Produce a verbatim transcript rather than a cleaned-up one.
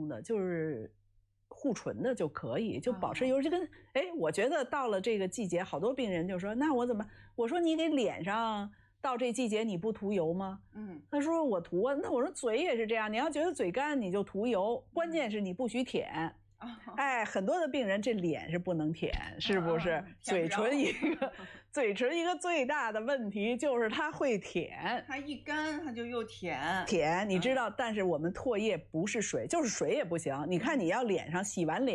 用的，就是护唇的就可以，就保湿油就跟哎，我觉得到了这个季节，好多病人就说，那我怎么？我说你给脸上到这季节你不涂油吗？嗯，他说我涂啊，那我说嘴也是这样，你要觉得嘴干你就涂油，关键是你不许舔。哎，很多的病人这脸是不能舔，是不是？嘴唇一个，嘴唇一个最大的问题就是它会舔， 它一干它就又舔。 舔，你知道，但是我们唾液不是水，就是水也不行。你看你要脸上洗完脸。